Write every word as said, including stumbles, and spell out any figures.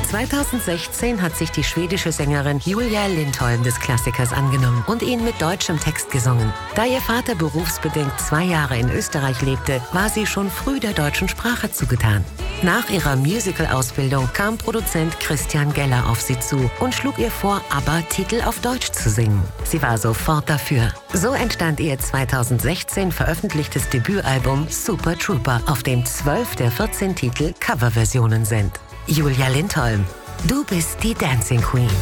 zweitausendsechzehn hat sich die schwedische Sängerin Julia Lindholm des Klassikers angenommen und ihn mit deutschem Text gesungen. Da ihr Vater berufsbedingt zwei Jahre in Österreich lebte, war sie schon früh der deutschen Sprache zugetan. Nach ihrer Musical-Ausbildung kam Produzent Christian Geller auf sie zu und schlug ihr vor, ABBA-Titel auf Deutsch zu singen. Sie war sofort dafür. So entstand ihr zweitausendsechzehn veröffentlichtes Debütalbum Super Trooper, auf dem zwölf der vierzehn Titel Coverversionen sind. Julia Lindholm, du bist die Dancing Queen.